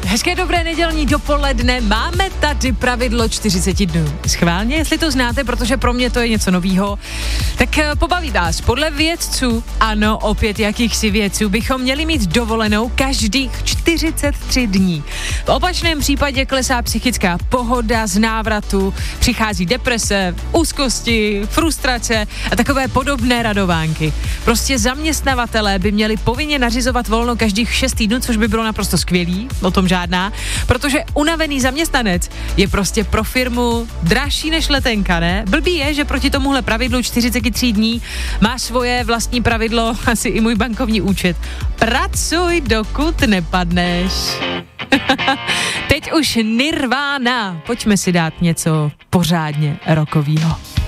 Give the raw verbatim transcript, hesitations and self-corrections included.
Hezké dobré nedělní dopoledne, máme tady pravidlo čtyřicet dnů. Schválně, jestli to znáte, protože pro mě to je něco novýho. Tak pobaví vás, podle vědců, ano, opět jakýchsi vědců, bychom měli mít dovolenou každých čtyřicet tři dní. V opačném případě klesá psychická pohoda z návratu, přichází deprese, úzkosti, frustrace a takové podobné radovánky. Prostě zaměstnavatelé by měli povinně nařizovat volno každých šest týdnů, což by bylo naprosto skvělý, o tom žádná, protože unavený zaměstnanec je prostě pro firmu dražší než letenka, ne? Blbý je, že proti tomuhle pravidlu čtyřicet tři dní má svoje vlastní pravidlo, asi i můj bankovní účet. Pracuj, dokud nepadneš. Teď už Nirvana. Pojďme si dát něco pořádně rockovýho.